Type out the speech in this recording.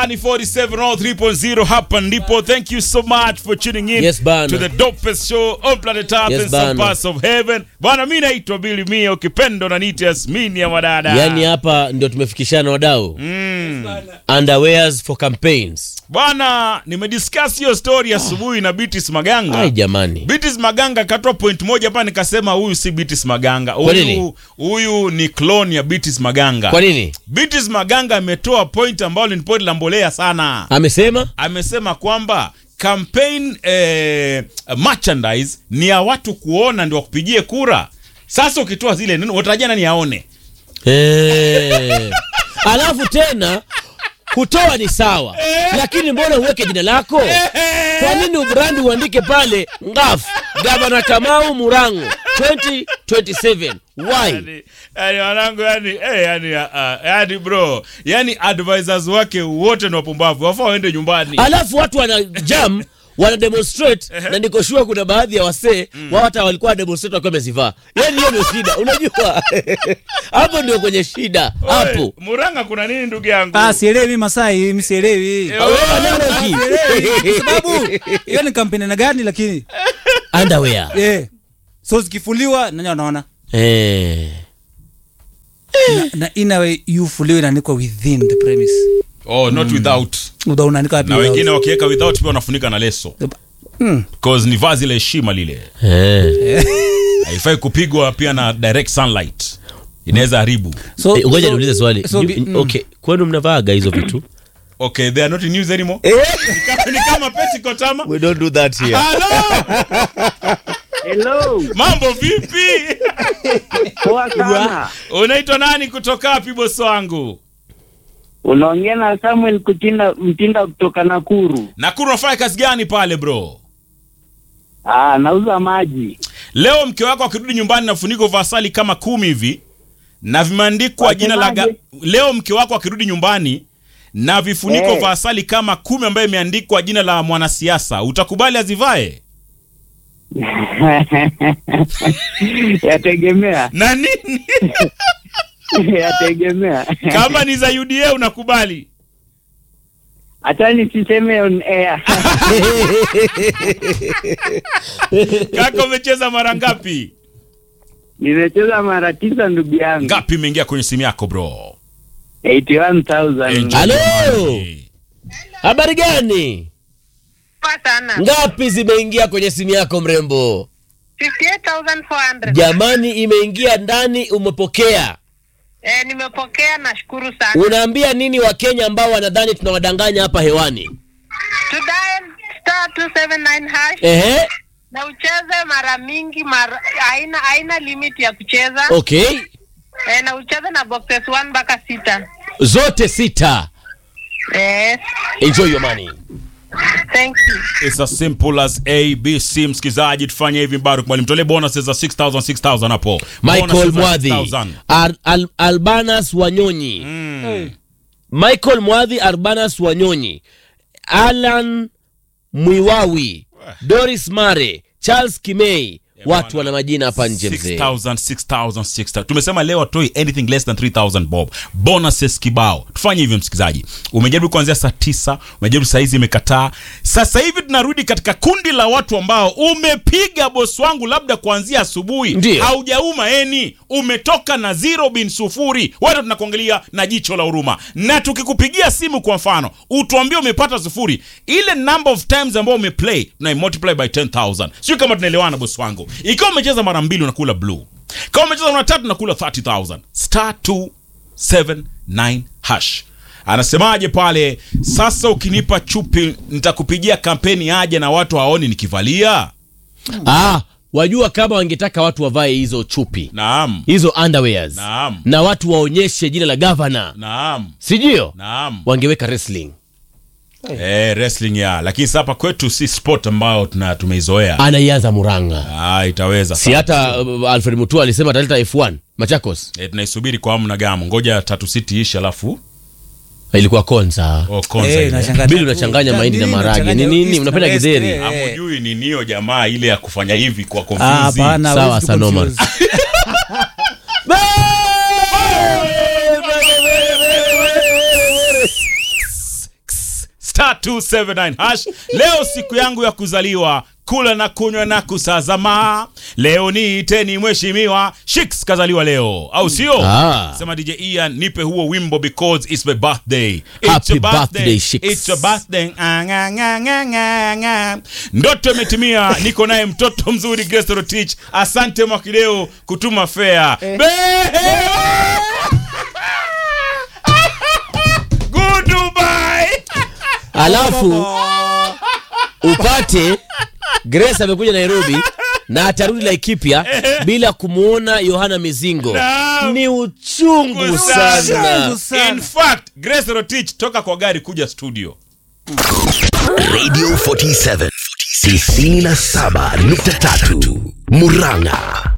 Maskani 4703.0 hapa ndipo. Thank you so much for tuning in to the dopest show on planet Earth and some parts of heaven. Bwana, mimi naitwa Billy Mia, ukipendo na niite Yasmini ya wadada. Yani hapa ndio tumefikishana wadau. Underwears for campaigns. Bwana, nimediscuss hiyo story asubuhi na Bitis Maganga. Ai jamani. Bitis Maganga katoa point moja hapa, nikasema huyu si Bitis Maganga. Huyu ni clone ya Bitis Maganga. Kwa nini? Bitis Maganga ametoa point ambayo ni point la mbolea sana. Amesema kwamba campaign merchandise ni ya watu kuona ndio wakupigie kura. Sasa ukitoa zile neno watarajia nani aone? Alafu tena kutoa ni sawa, lakini mbona uweke jina lako? Kwa nini ubrandi uandike pale ngaf Gavana Kamau Murango 2027? Why? Yani wanangu, yani bro, yani advisors wake wote ni wapumbavu, wafaa waende nyumbani. Alafu watu wana jam wana demonstrate na niko sure kuna baadhi ya wasee wao hata walikuwa demonstrate wakiwa wamezivaa. Yani hiyo ndio shida, unajua? Hapo ndio kwenye shida hapo. Muranga kuna nini ndugu yangu? Sielewi Masai, mimi sielewi. Sababu hiyo ni kampeni na gani lakini underwear. So zikifuliwa nani wanaona? Na inawe yufuliwe na niko within the premise. Not without. Unaandika wapi? Na wengine wakiweka without pia wanafunika na leso. Because ni vazi la heshima lile. Haifai kupigwa pia na direct sunlight. Inaweza haribu. Ngoja niulize swali. Okay, kwani mnavaaga hizo vitu? Okay, they are not in use anymore. Ni kama petticoat ama? We don't do that here. Hello. Mambo vipi? Poa sana. Unaitwa nani kutoka wapi boss wangu? Unaongea na Samuel Mtinda kutoka Nakuru. Nakuru, unafanya kazi gani pale bro? Nauza maji. Leo mke wako akirudi nyumbani na funiko vasali kama 10 hivi na vimeandikwa jina la leo mke wako akirudi nyumbani na vifuniko vasali kama 10 ambaye imeandikwa jina la mwanasiasa, utakubali azivae? Yategemea. Na nini? Yategemea. Kama ni za UDA unakubali? Hata nisiseme on air. Kaka, umecheza mara ngapi? Nimecheza mara 9 ndugu yangu. Ngapi imeingia kwenye simu yako bro? 81,000. Hello. Habari gani? Sana. Ngapi zimeingia kwenye simu yako mrembo? 58,400. Jamani, imeingia ndani, umepokea? Nimepokea, nashukuru sana. Unaambia nini Wakenya ambao wanadhani tunawadanganya hapa hewani? To dial *279 hash. Na ucheze mara mingi, haina limit ya kucheza. Okay. Na ucheze na boxes 1 mpaka 6. Zote 6. Yes. Enjoy your money. Thank you. It's as simple as ABC. Msikizaji, tufanye hivi Mbaruk Mwalimu, tolee bonuses za 6,000 hapo. Michael Mwadhi, Albanas Wanyonyi. Michael Mwadhi, Albanas Wanyonyi, Alan Mwiwawi, Doris Mare, Charles Kimei. Watu wana majina hapa nje mzee. 6,000. Tumesema leo atoi anything less than 3,000 bob. Bonuses kibao. Tufanye hivyo msikizaji. Umejaribu kuanzia saa 9, umejaribu saa hizi imekataa. Sasa hivi tunarudi katika kundi la watu ambao umepiga boss wangu labda kuanzia asubuhi. Haujauma umetoka na 0 bin sufuri. Wewe tunakuangalia na jicho la huruma. Na tukikupigia simu kwa mfano, utuambie umepata sufuri. Ile number of times ambao umeplay na multiply by 10,000. Sio kama tunaelewana boss wangu. Ikiwa umecheza mara 2 unakula blue. Kama umecheza mara 3 unakula 30,000. *279 hash. Anasemaje pale? Sasa ukinipa chupi nitakupigia kampeni aje na watu haoni nikivalia. Wajua kama wangetaka watu wavae hizo chupi. Naam. Hizo underwears. Naam. Na watu waonyeshe jina la governor. Naam. Sijio? Naam. Wangeweka wrestling. Wrestling ya. Lakini sasa hapa kwetu si sport ambao tumeizoea. Anaianza Muranga. Itaweza. Si hata Alfred Mutua alisema ataleta F1 Machakos. Tunaisubiri kwa hamu na gamu. Ngoja 3 City ishi alafu ilikuwa Konza. Konza. Bili unachanganya mahindi na maharage. Ni nini? Unapenda githeri? Hamjui ni niyo jamaa ile ya kufanya hivi kwa confuse. Sawa Sanoma. *279#. Leo siku yangu ya kuzaliwa, kula na kunywa na kusazama. Leo niiteni mheshimiwa. Shix kazaliwa leo, au sio? Sema DJ Ian, nipe huo wimbo because it's my birthday. Happy birthday, Shix. It's your birthday. Ndoto imetimia, niko naye mtoto mzuri Grace Rotich. Asante Mwakideo kutuma fare. Goodbye. Alafu upate Grace amekuja Nairobi na atarudi Laikipia bila kumuona Yohana Mizingo. Ni uchungu sana. In fact, Grace Rotich toka kwa gari kuja studio. Radio 47 97.3 Murang'a.